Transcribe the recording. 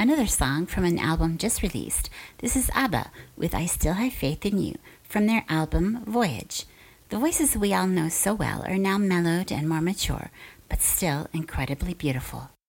Another song from an album just released. This is ABBA with I Still Have Faith in You from their album Voyage. The voices we all know so well are now mellowed and more mature, but still incredibly beautiful.